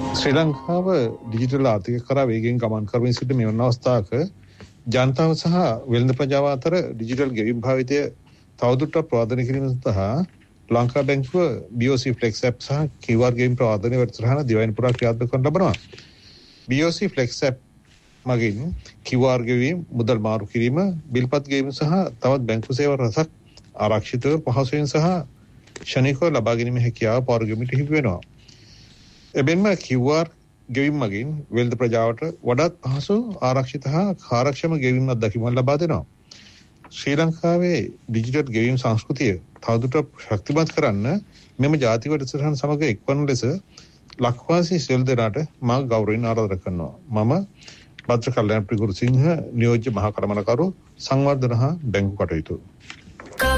ශ්‍රී ලංකාව ඩිජිටල් ආර්ථික කරා වේගයෙන් ගමන් කරමින් සිට මෙවන අවස්ථාවක ජනතාව සහ වෙළඳ ප්‍රජාව අතර ඩිජිටල් ගෙවීම් භාවිතය තවදුරටත් ප්‍රවර්ධනය කිරීම සඳහා ලංකා බැංකුව BOC Flex app සහ QR ගෙවීම් ප්‍රවර්ධනය වැඩසටහන දිවයින පුරා ක්‍රියාත්මක කරන ලබනවා. BOC Flex app මගින් QR ගෙවීම්, මුදල් මාරු කිරීම, බිල්පත් ගෙවීම සහ තවත් බැංකු සේවා රසක් ආරක්ෂිතව පහසුවෙන් සහ ක්ෂණිකව ලබා ගැනීමේ හැකියාව පෞරගමිට හිමි වෙනවා. එබැවින්ම QR ගෙවීම් මගින් වෙළඳ ප්‍රජාවට වඩාත් පහසු ආරක්ෂිත හා කාර්යක්ෂම ගෙවීම් අත්දැකීමක් ලබා දෙනවා. ශ්‍රී ලංකාවේ ඩිජිටල් ගෙවීම් සංස්කෘතිය තවදුරටත් ශක්තිමත් කරන්න මෙම ජාතික වැඩසටහන සමග එක්වන ලෙස ලක්වාසී සියලු දෙනාට මා ගෞරවයෙන් ආරාධනා කරනවා. මම භද්‍ර කල්‍යාණ ප්‍රියගුරුසිංහ නියෝජ්‍ය මහා කළමනාකරු සංවර්ධන හා බැංකු කටයුතු